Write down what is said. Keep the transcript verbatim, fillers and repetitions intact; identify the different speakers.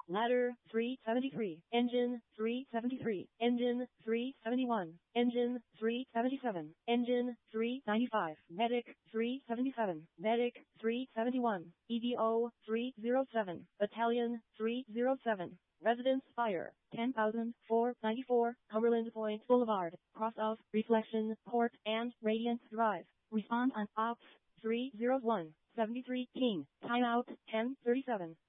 Speaker 1: Ladder three seventy-three. Engine three seventy-three. Engine three seventy-one. Engine three seventy-seven. Engine three ninety-five. Medic three seventy-seven. Medic three seventy-one. E D O three oh seven. Battalion three oh seven. Residence Fire, ten thousand four hundred ninety-four, Cumberland Point Boulevard, cross of Reflection Court and Radiant Drive. Respond on Ops three oh one, seventy-three King. Timeout ten thirty-seven.